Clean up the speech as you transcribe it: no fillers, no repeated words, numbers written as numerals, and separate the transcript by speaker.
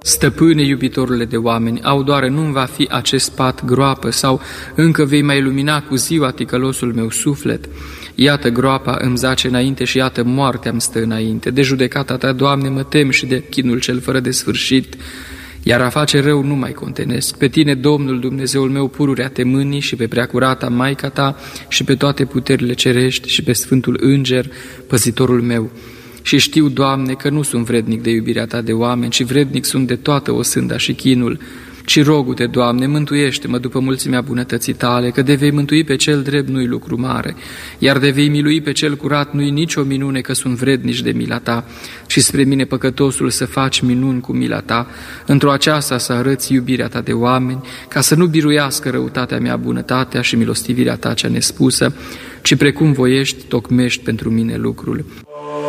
Speaker 1: Stăpâne, iubitorule de oameni, au doar nu-mi va fi acest pat groapă sau încă vei mai lumina cu ziua ticălosul meu suflet. Iată groapa îmi zace înainte și iată moartea îmi stă înainte. De judecata ta, Doamne, mă tem și de chinul cel fără de sfârșit. Iar a face rău nu mai contenesc. Pe tine, Domnul Dumnezeul meu, pururea te mâni și pe preacurata Maica ta și pe toate puterile cerești și pe Sfântul Înger, păzitorul meu. Și știu, Doamne, că nu sunt vrednic de iubirea ta de oameni, ci vrednic sunt de toată osânda și chinul. Și rogu-te, Doamne, mântuiește-mă după mulțimea bunătății tale, că de vei mântui pe cel drept nu-i lucru mare, iar de vei milui pe cel curat nu-i nicio minune, că sunt vrednici de mila ta. Și spre mine, păcătosul, să faci minuni cu mila ta, într-o aceasta să arăți iubirea ta de oameni, ca să nu biruiască răutatea mea bunătatea și milostivirea ta cea nespusă, ci precum voiești, tocmești pentru mine lucrul.